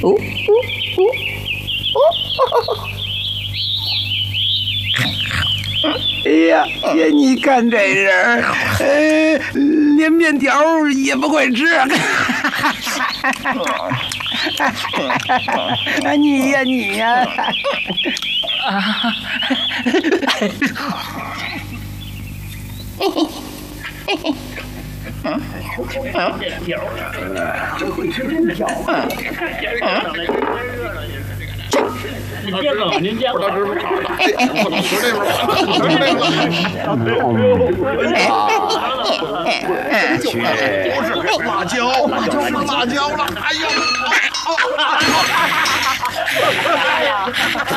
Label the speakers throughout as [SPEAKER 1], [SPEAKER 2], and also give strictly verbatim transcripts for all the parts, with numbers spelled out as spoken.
[SPEAKER 1] 哦哦哦哦！哎呀呀！你看这人，呃，连面条也不会吃。你呀你呀！啊！嘿嘿嘿嘿。 嗯嗯，面条啊，真会吃面条啊！您接着，您接着，不能吃炒的，不能吃那边，不能吃那个。去，不是辣椒，辣椒是辣椒了，哎呀！哎呀！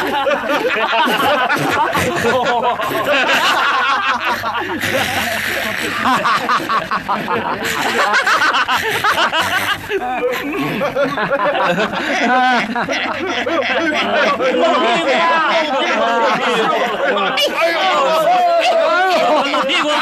[SPEAKER 1] 屁股！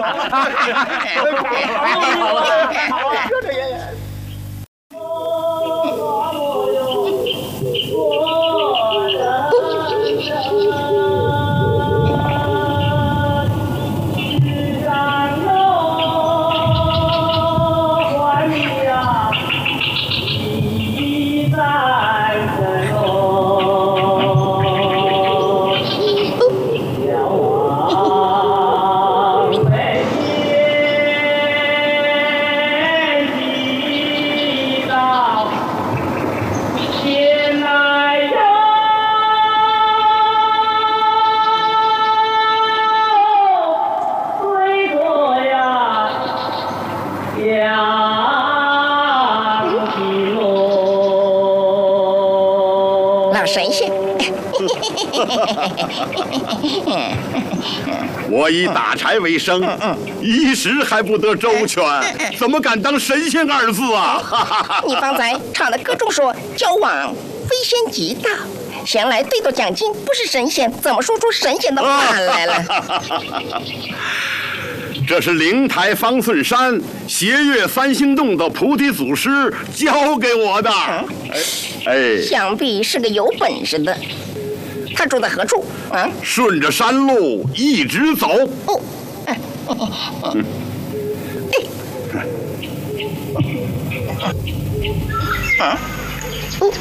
[SPEAKER 1] 老神仙，
[SPEAKER 2] 我以打柴为生，一时还不得周全，怎么敢当神仙二字啊？
[SPEAKER 1] 你方才唱的歌中说交往非仙即道，闲来对斗讲经，不是神仙，怎么说出神仙的话来了？
[SPEAKER 2] 这是灵台方寸山斜月三星洞的菩提祖师教给我的。嗯、哎，
[SPEAKER 1] 想必是个有本事的。他住在何处？啊，
[SPEAKER 2] 顺着山路一直走。哦，嗯，嗯，哎，啊，哦。